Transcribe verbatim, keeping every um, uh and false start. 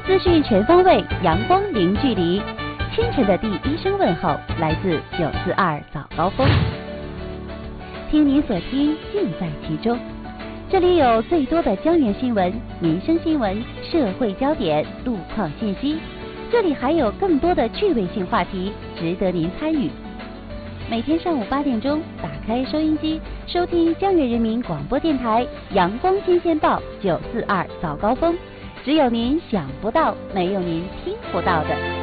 资讯全方位，阳光零距离。清晨的第一声问候，来自九四二早高峰。听您所听，尽在其中。这里有最多的江源新闻、民生新闻、社会焦点、路况信息。这里还有更多的趣味性话题，值得您参与。每天上午八点钟，打开收音机，收听江源人民广播电台阳光新鲜报九四二早高峰。只有您想不到，没有您听不到的。